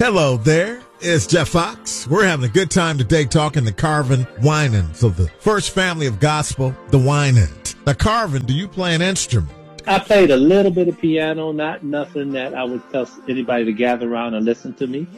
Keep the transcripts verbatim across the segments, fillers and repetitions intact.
Hello there. It's Jeff Fox. We're having a good time today talking to Carvin Winans of the first family of gospel, the Winans. Now, Carvin, do you play an instrument? I played a little bit of piano, not nothing that I would tell anybody to gather around and listen to me.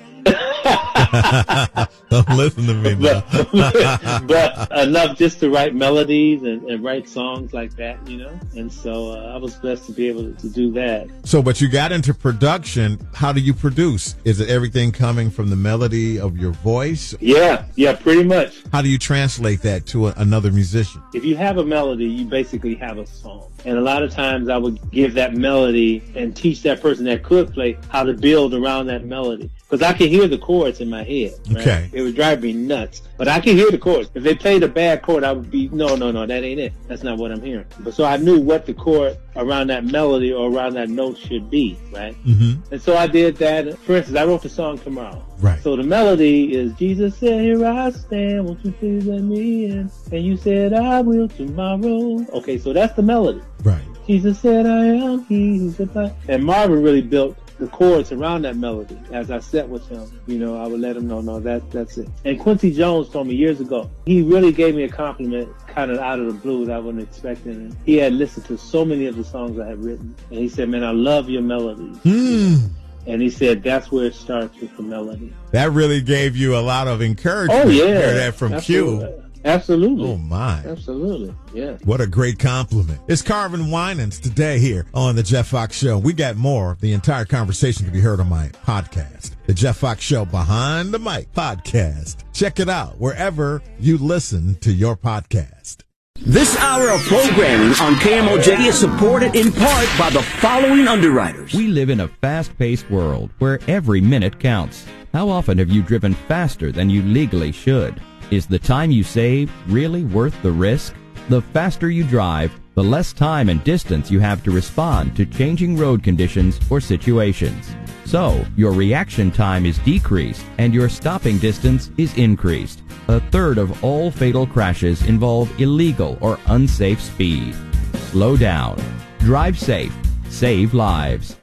Don't listen to me now. but, but enough just to write melodies and, and write songs like that, you know. And so uh, I was blessed to be able to, to do that. So, but you got into production. How do you produce? Is it everything coming from the melody of your voice? Yeah, yeah, pretty much. How do you translate that to a, another musician? If you have a melody, you basically have a song. And a lot of times I would give that melody and teach that person that could play how to build around that melody. Because I can hear the chords in my head. Right? Okay. It would drive me nuts. But I can hear the chords. If they played a bad chord, I would be, no, no, no, that ain't it. That's not what I'm hearing. But so I knew what the chord around that melody or around that note should be, right? Mm-hmm. And so I did that. For instance, I wrote the song Tomorrow. Right. So the melody is, Jesus said, here I stand, won't you please let me in? And you said, I will tomorrow. Okay, so that's the melody. Right. Jesus said, I am he who supplies. And Marvin really built the chords around that melody. As I sat with him, you know, I would let him know, no, that, that's it. And Quincy Jones told me years ago, he really gave me a compliment kind of out of the blue that I wasn't expecting. He had listened to so many of the songs I had written. And he said, man, I love your melodies. Mm. And he said, that's where it starts with the melody. That really gave you a lot of encouragement. Oh, yeah. To hear that from Absolutely. Q. Absolutely. Oh, my. Absolutely. Yeah. What a great compliment. It's Carvin Winans today here on The Jeff Fox Show. We got more. The entire conversation can be heard on my podcast, The Jeff Fox Show Behind the Mic podcast. Check it out wherever you listen to your podcast. This hour of programming on K M O J is supported in part by the following underwriters. We live in a fast-paced world where every minute counts. How often have you driven faster than you legally should? Is the time you save really worth the risk? The faster you drive, the less time and distance you have to respond to changing road conditions or situations. So, your reaction time is decreased and your stopping distance is increased. A third of all fatal crashes involve illegal or unsafe speed. Slow down. Drive safe. Save lives.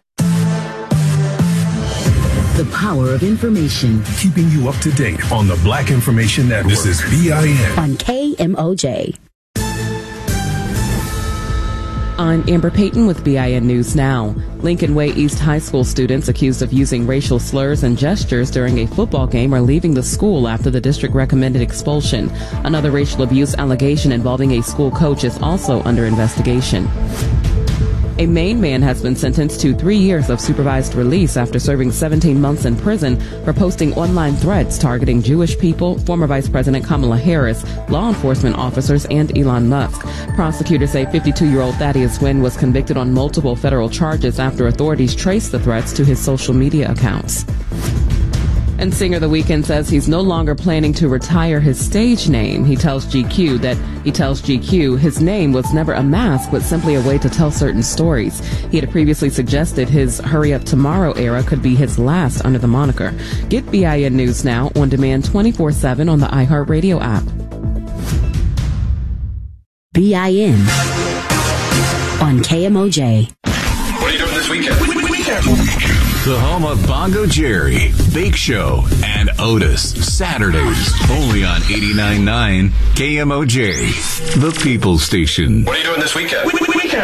The power of information. Keeping you up to date on the Black Information Network. This is B I N. On K M O J. I'm Amber Payton with B I N News Now. Lincoln Way East High School students accused of using racial slurs and gestures during a football game are leaving the school after the district recommended expulsion. Another racial abuse allegation involving a school coach is also under investigation. A Maine man has been sentenced to three years of supervised release after serving seventeen months in prison for posting online threats targeting Jewish people, former Vice President Kamala Harris, law enforcement officers, and Elon Musk. Prosecutors say fifty-two-year-old Thaddeus Wynn was convicted on multiple federal charges after authorities traced the threats to his social media accounts. And singer The Weeknd says he's no longer planning to retire his stage name. He tells G Q that he tells G Q his name was never a mask, but simply a way to tell certain stories. He had previously suggested his Hurry Up Tomorrow era could be his last under the moniker. Get B I N News Now on demand twenty-four seven on the iHeartRadio app. B I N on K M O J. What are you doing this weekend? The home of Bongo Jerry, Bake Show, and Otis. Saturdays, only on eighty-nine point nine K M O J, the People Station. What are you doing this weekend?